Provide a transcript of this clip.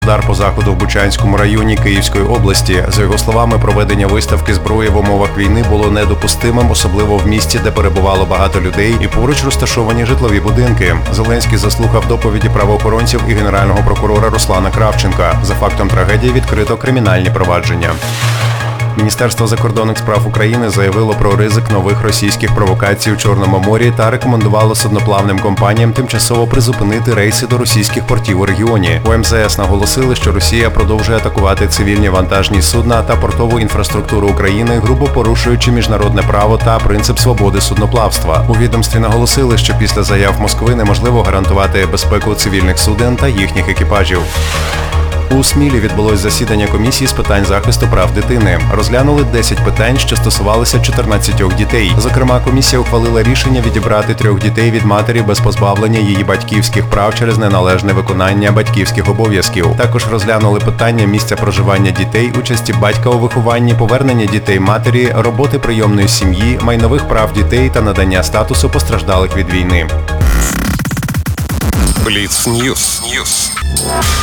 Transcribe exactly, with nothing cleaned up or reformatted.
Удар по заходу в Бучанському районі Київської області. За його словами, проведення виставки зброї в умовах війни було недопустимим, особливо в місті, де перебувало багато людей і поруч розташовані житлові будинки. Зеленський заслухав доповіді правоохоронців і генерального прокурора Руслана Кравченка. За фактом трагедії відкрито кримінальні провадження. Міністерство закордонних справ України заявило про ризик нових російських провокацій у Чорному морі та рекомендувало судноплавним компаніям тимчасово призупинити рейси до російських портів у регіоні. У ем зе ес наголосили, що Росія продовжує атакувати цивільні вантажні судна та портову інфраструктуру України, грубо порушуючи міжнародне право та принцип свободи судноплавства. У відомстві наголосили, що після заяв Москви неможливо гарантувати безпеку цивільних суден та їхніх екіпажів. У Смілі відбулось засідання комісії з питань захисту прав дитини. Розглянули десять питань, що стосувалися чотирнадцятьох дітей. Зокрема, комісія ухвалила рішення відібрати трьох дітей від матері без позбавлення її батьківських прав через неналежне виконання батьківських обов'язків. Також розглянули питання місця проживання дітей, участі батька у вихованні, повернення дітей матері, роботи прийомної сім'ї, майнових прав дітей та надання статусу постраждалих від війни. Бліц Ньюс.